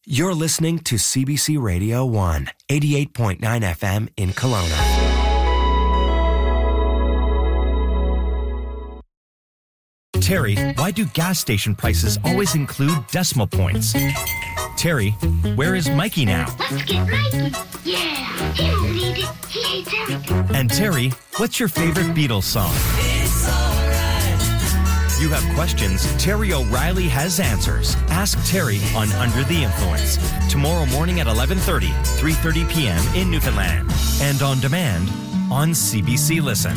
You're listening to CBC Radio 1, 88.9 FM in Kelowna. Terry, why do gas station prices always include decimal points? Terry, where is Mikey now? Let's get Mikey. Yeah, he don't need it. He hates everything. And Terry, what's your favorite Beatles song? It's alright. You have questions, Terry O'Reilly has answers. Ask Terry on Under the Influence. Tomorrow morning at 11:30, 3:30 p.m. in Newfoundland. And on demand on CBC Listen.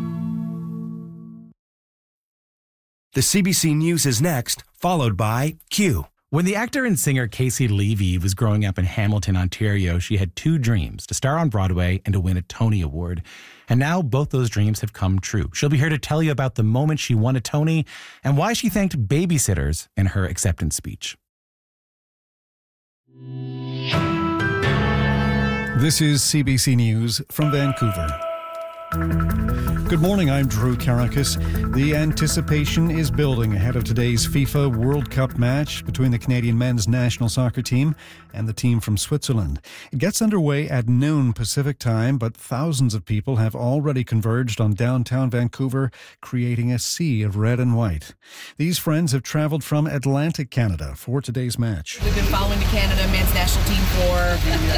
The CBC News is next, followed by Q. When the actor and singer Casey Levy was growing up in Hamilton, Ontario, she had two dreams, to star on Broadway and to win a Tony Award. And now both those dreams have come true. She'll be here to tell you about the moment she won a Tony and why she thanked babysitters in her acceptance speech. This is CBC News from Vancouver. Good morning, I'm Drew Karakis. The anticipation is building ahead of today's FIFA World Cup match between the Canadian men's national soccer team and the team from Switzerland. It gets underway at noon Pacific time, but thousands of people have already converged on downtown Vancouver, creating a sea of red and white. These friends have travelled from Atlantic Canada for today's match. We've been following the Canada men's national team for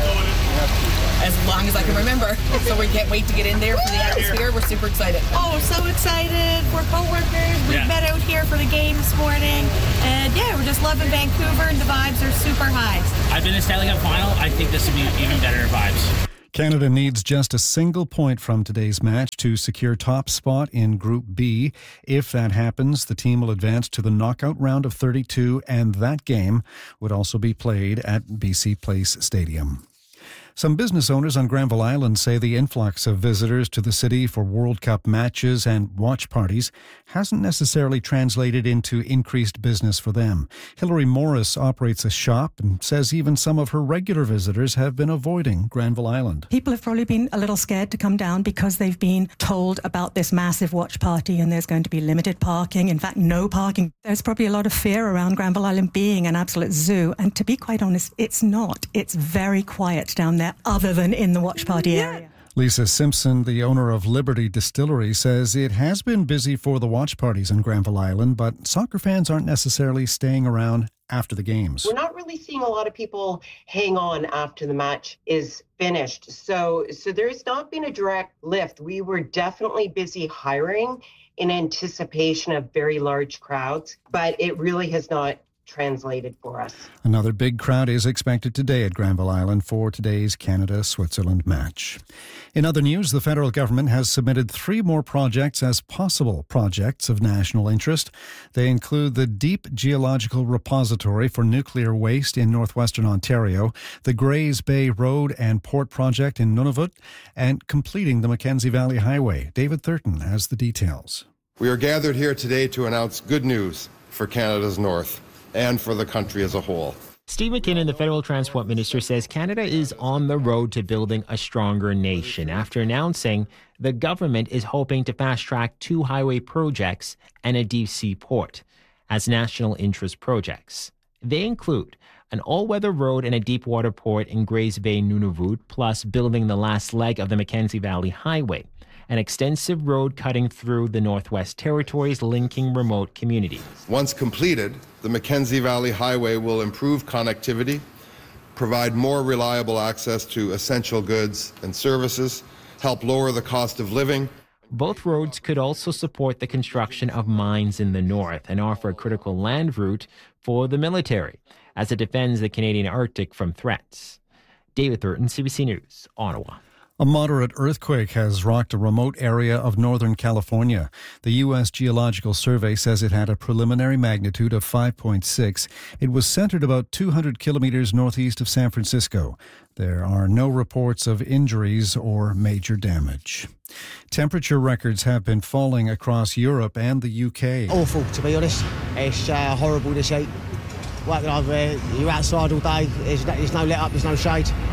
as long as I can remember, so we can't wait to get in there for the atmosphere. We're super excited. Oh, so excited. We're co-workers. We met out here for the game this morning. And yeah, we're just loving Vancouver and the vibes are super high. I've been in Stanley Cup final. I think this will be even better vibes. Canada needs just a single point from today's match to secure top spot in Group B. If that happens, the team will advance to the knockout round of 32, and that game would also be played at BC Place Stadium. Some business owners on Granville Island say the influx of visitors to the city for World Cup matches and watch parties hasn't necessarily translated into increased business for them. Hilary Morris operates a shop and says even some of her regular visitors have been avoiding Granville Island. People have probably been a little scared to come down because they've been told about this massive watch party and there's going to be limited parking, in fact no parking. There's probably a lot of fear around Granville Island being an absolute zoo, and to be quite honest, it's not. It's very quiet down there, other than in the watch party area. Lisa Simpson, the owner of Liberty Distillery, says it has been busy for the watch parties on Granville Island, but soccer fans aren't necessarily staying around after the games. We're not really seeing a lot of people hang on after the match is finished. So there's not been a direct lift. We were definitely busy hiring in anticipation of very large crowds, but it really has not translated for us. Another big crowd is expected today at Granville Island for today's Canada-Switzerland match. In other news, the federal government has submitted 3 more projects as possible projects of national interest. They include the Deep Geological Repository for Nuclear Waste in northwestern Ontario, the Grays Bay Road and Port Project in Nunavut, and completing the Mackenzie Valley Highway. David Thurton has the details. We are gathered here today to announce good news for Canada's North and for the country as a whole. Steve McKinnon, the federal transport minister, says Canada is on the road to building a stronger nation after announcing the government is hoping to fast-track 2 highway projects and a deep sea port as national interest projects. They include an all-weather road and a deep water port in Grays Bay, Nunavut, plus building the last leg of the Mackenzie Valley Highway, an extensive road cutting through the Northwest Territories linking remote communities. Once completed, the Mackenzie Valley Highway will improve connectivity, provide more reliable access to essential goods and services, help lower the cost of living. Both roads could also support the construction of mines in the north and offer a critical land route for the military as it defends the Canadian Arctic from threats. David Thurton, CBC News, Ottawa. A moderate earthquake has rocked a remote area of Northern California. The U.S. Geological Survey says it had a preliminary magnitude of 5.6. It was centered about 200 kilometers northeast of San Francisco. There are no reports of injuries or major damage. Temperature records have been falling across Europe and the UK. Awful, to be honest. It's horrible this heat. You're outside all day. There's no let up, there's no shade.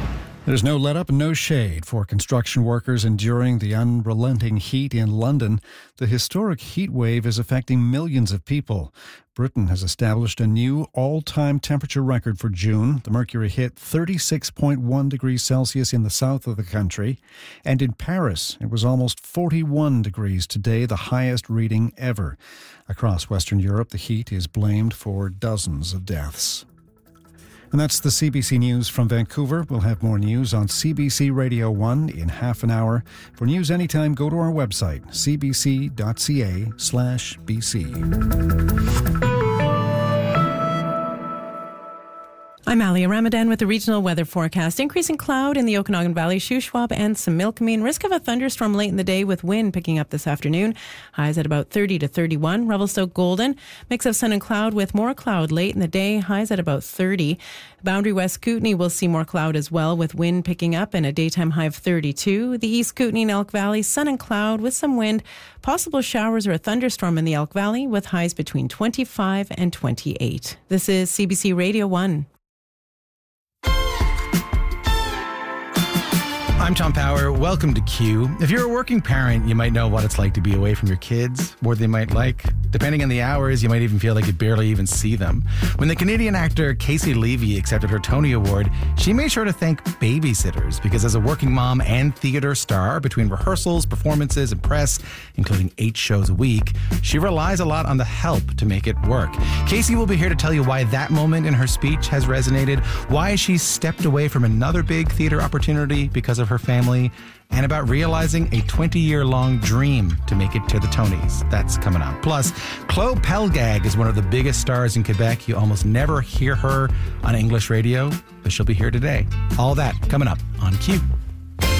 There's no let up and no shade for construction workers enduring the unrelenting heat in London. The historic heat wave is affecting millions of people. Britain has established a new all-time temperature record for June. The mercury hit 36.1 degrees Celsius in the south of the country. And in Paris, it was almost 41 degrees today, the highest reading ever. Across Western Europe, the heat is blamed for dozens of deaths. And that's the CBC News from Vancouver. We'll have more news on CBC Radio 1 in half an hour. For news anytime, go to our website, cbc.ca/bc. I'm Alia Ramadan with the regional weather forecast. Increasing cloud in the Okanagan Valley, Shuswap and Similkameen. Risk of a thunderstorm late in the day with wind picking up this afternoon. Highs at about 30 to 31. Revelstoke Golden. Mix of sun and cloud with more cloud late in the day. Highs at about 30. Boundary West Kootenay will see more cloud as well with wind picking up and a daytime high of 32. The East Kootenay and Elk Valley, sun and cloud with some wind. Possible showers or a thunderstorm in the Elk Valley with highs between 25 and 28. This is CBC Radio 1. I'm Tom Power. Welcome to Q. If you're a working parent, you might know what it's like to be away from your kids, more than they might like. Depending on the hours, you might even feel like you barely even see them. When the Canadian actor Casey Levy accepted her Tony Award, she made sure to thank babysitters because as a working mom and theater star, between rehearsals, performances, and press, including 8 shows a week, she relies a lot on the help to make it work. Casey will be here to tell you why that moment in her speech has resonated, why she stepped away from another big theater opportunity because of her family, and about realizing a 20-year-long dream to make it to the Tonys. That's coming up. Plus, Chloe Pelgag is one of the biggest stars in Quebec. You almost never hear her on English radio, but she'll be here today. All that coming up on Q.